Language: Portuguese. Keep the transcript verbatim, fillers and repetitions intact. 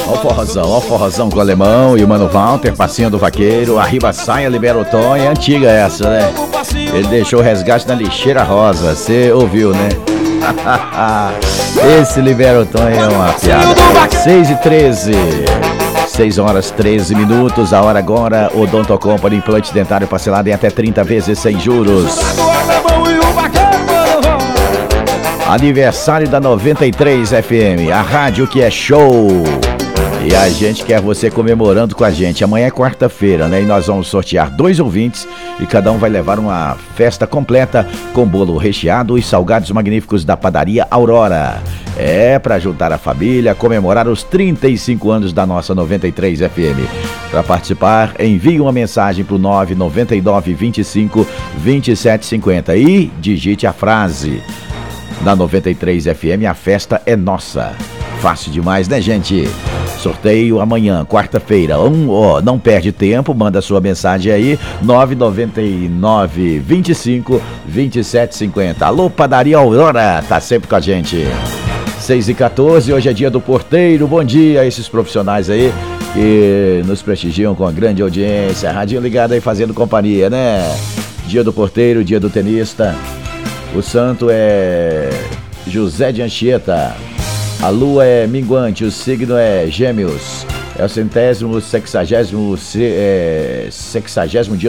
Ó o forrozão, ó o forrozão com o Alemão e o Mano Walter, passinho do vaqueiro, arriba a saia, libera o tom, é antiga essa, né? Ele deixou o resgate na lixeira rosa, você ouviu, né? Esse libera o tom é uma piada. seis e treze, seis horas treze minutos, a hora agora, Odonto Company, implante dentário parcelado em até trinta vezes sem juros. Aniversário da noventa e três F M, a rádio que é show. E a gente quer você comemorando com a gente. Amanhã é quarta-feira, né? E nós vamos sortear dois ouvintes e cada um vai levar uma festa completa com bolo recheado e salgados magníficos da padaria Aurora. É para juntar a família, comemorar os trinta e cinco anos da nossa noventa e três F M. Para participar, envie uma mensagem para o nove nove nove, vinte e cinco, vinte e sete cinquenta e digite a frase: na noventa e três F M, a festa é nossa. Fácil demais, né, gente? Sorteio amanhã, quarta-feira. Um, oh, não perde tempo, manda sua mensagem aí, nove nove nove, vinte e cinco, vinte e sete cinquenta. Alô, Padaria Aurora, tá sempre com a gente. seis e quatorze, hoje é dia do porteiro. Bom dia a esses profissionais aí que nos prestigiam com a grande audiência. Radinho ligado aí fazendo companhia, né? Dia do porteiro, dia do tenista. O santo é José de Anchieta. A lua é minguante, o signo é Gêmeos. É o centésimo, sexagésimo, é, sexagésimo dia